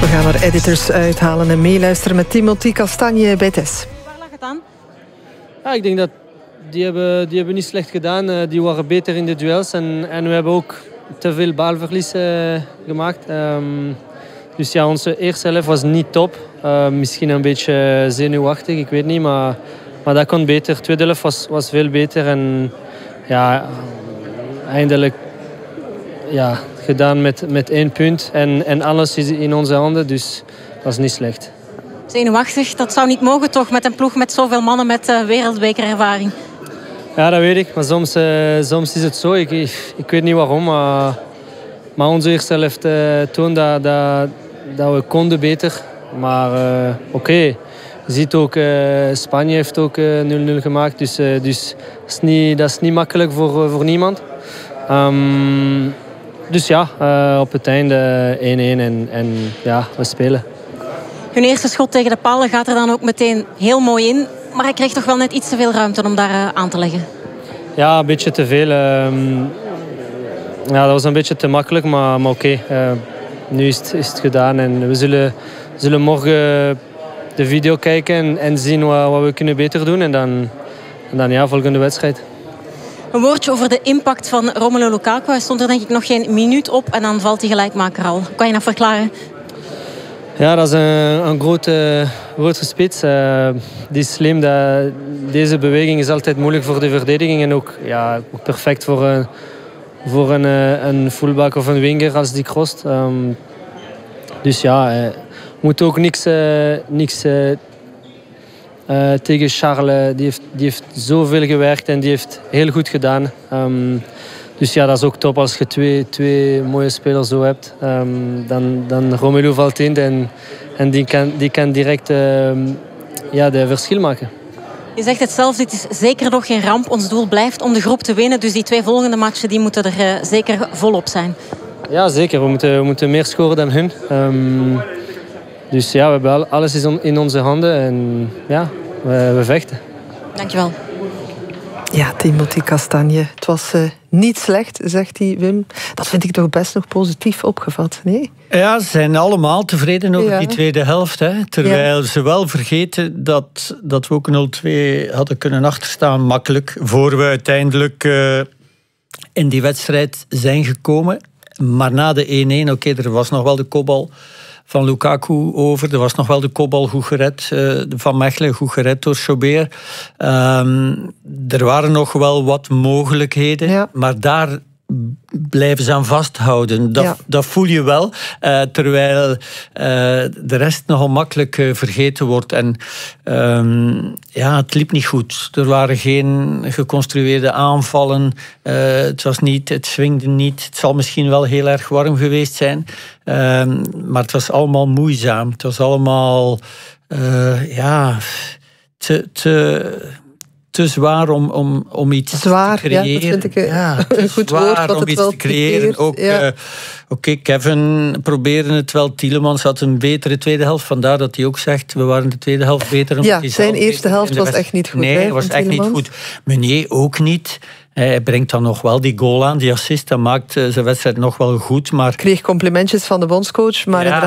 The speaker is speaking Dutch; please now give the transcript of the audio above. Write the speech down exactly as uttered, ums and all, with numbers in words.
gaan er editors uithalen en meeluisteren met Timothy Castagne bij Tess. Waar lag het aan? Ja, ik denk dat die hebben, die hebben niet slecht gedaan. Uh, die waren beter in de duels en, en we hebben ook te veel balverlies uh, gemaakt. Um, dus ja, onze eerste helft was niet top. Uh, misschien een beetje zenuwachtig, ik weet niet, maar, maar dat kon beter. De tweede helft was, was veel beter en ja, eindelijk ja, gedaan met, met één punt en, en alles is in onze handen, dus dat is niet slecht. Zenuwachtig, dat zou niet mogen toch met een ploeg met zoveel mannen met uh, wereldbekerervaring? Ja, dat weet ik, maar soms, uh, soms is het zo. Ik, ik, ik weet niet waarom, maar, maar onze eerste helft uh, toont dat, dat, dat we konden beter. Maar uh, oké, okay. Je ziet ook, uh, Spanje heeft ook uh, nul nul gemaakt, dus, uh, dus dat, is niet, dat is niet makkelijk voor, uh, voor niemand. Um, dus ja, uh, op het einde één één en, en ja, we spelen. Hun eerste schot tegen de palen gaat er dan ook meteen heel mooi in. Maar hij kreeg toch wel net iets te veel ruimte om daar uh, aan te leggen. Ja, een beetje te veel. Um, ja, dat was een beetje te makkelijk, maar, maar oké. Okay. Uh, nu is het, is het gedaan en we zullen, zullen morgen de video kijken en, en zien wat, wat we kunnen beter doen. En dan, en dan ja, volgende wedstrijd. Een woordje over de impact van Romelu Lukaku. Hij stond er denk ik nog geen minuut op en dan valt die gelijkmaker al. Kan je dat verklaren? Ja, dat is een, een grote, grote spits. Uh, die is slim. Dat, deze beweging is altijd moeilijk voor de verdediging. En ook, ja, ook perfect voor, een, voor een, een fullback of een winger als die crost. Um, dus ja, uh, moet ook niks, uh, niks uh, uh, tegen Charles. Die heeft, die heeft zoveel gewerkt en die heeft heel goed gedaan. Um, Dus ja, dat is ook top als je twee, twee mooie spelers zo hebt. Um, dan, dan Romelu valt in en, en die, kan, die kan direct uh, ja, de verschil maken. Je zegt het zelf, dit is zeker nog geen ramp. Ons doel blijft om de groep te winnen. Dus die twee volgende matchen die moeten er uh, zeker volop zijn. Ja, zeker. We moeten, we moeten meer scoren dan hun. Um, dus ja, we hebben alles in onze handen en ja, we, we vechten. Dankjewel. Ja, Timothy Castagne. Het was uh, niet slecht, zegt hij, Wim. Dat vind ik toch best nog positief opgevat, nee? Ja, ze zijn allemaal tevreden over ja. die tweede helft. Hè. Terwijl ja. ze wel vergeten dat, dat we ook nul twee hadden kunnen achterstaan, makkelijk, voor we uiteindelijk uh, in die wedstrijd zijn gekomen. Maar na de één één, oké, okay, er was nog wel de kopbal van Lukaku over. Er was nog wel de kopbal goed gered. Uh, van Mechelen goed gered door Chobert. Um, er waren nog wel wat mogelijkheden. Ja. Maar daar blijven ze aan vasthouden. Dat, ja. dat voel je wel. Uh, terwijl uh, de rest nogal makkelijk uh, vergeten wordt. En um, ja, het liep niet goed. Er waren geen geconstrueerde aanvallen. Uh, het was niet, het swingde niet. Het zal misschien wel heel erg warm geweest zijn. Um, maar het was allemaal moeizaam. Het was allemaal uh, ja, te... te te zwaar om, om, om iets zwaar, te creëren. Ja, dat vind ik ja, een goed zwaar woord. Wat om het iets wel te creëren. Ook, ja. uh, Oké, okay, Kevin probeerde het wel. Tielemans had een betere tweede helft. Vandaar dat hij ook zegt, we waren de tweede helft beter. Ja, zijn eerste helft was echt niet goed. Nee, hè, was echt niet goed. Meunier ook niet. Hij brengt dan nog wel die goal aan, die assist. Dat maakt zijn wedstrijd nog wel goed. Maar kreeg complimentjes van de bondscoach, maar ja.